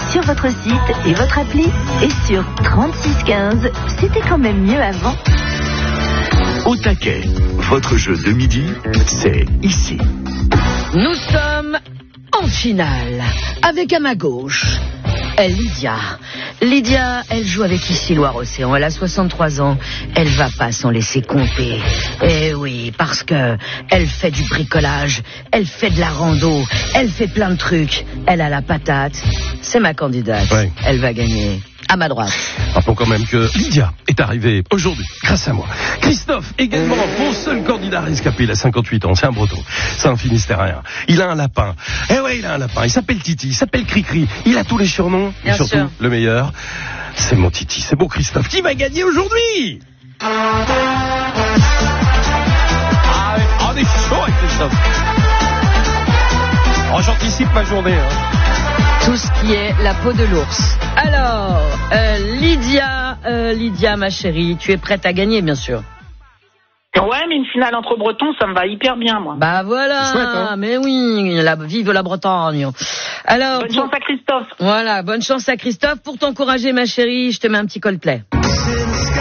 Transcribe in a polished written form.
sur votre site et votre appli et sur 3615. C'était quand même mieux avant. Au taquet, votre jeu de midi, c'est ici. Nous sommes en finale, avec à ma gauche, Lydia. Lydia, elle joue avec ici Loire-Océan, elle a 63 ans, elle va pas s'en laisser compter. Eh oui, parce que elle fait du bricolage, elle fait de la rando, elle fait plein de trucs, elle a la patate. C'est ma candidate, ouais. Elle va gagner. À ma droite. Rappelons quand même que Lydia est arrivée aujourd'hui, grâce à moi. Christophe, également, mon seul candidat rescapé, il a 58 ans, c'est un breton, c'est un finistérien. Il a un lapin. Eh ouais, il a un lapin, il s'appelle Titi, il s'appelle Cricri, il a tous les surnoms, Bien et surtout, sûr. le meilleur, c'est mon Titi, c'est mon Christophe, qui va gagner aujourd'hui. Ah, on est chaud avec Christophe. Oh, j'anticipe ma journée, hein. Tout ce qui est la peau de l'ours. Alors, Lydia, ma chérie, tu es prête à gagner, bien sûr. Ouais, mais une finale entre Bretons, ça me va hyper bien, moi. Bah voilà, Chouette, hein. mais oui, vive la Bretagne. Alors, Bonne chance à Christophe. Voilà, bonne chance à Christophe. Pour t'encourager, ma chérie, je te mets un petit Coldplay.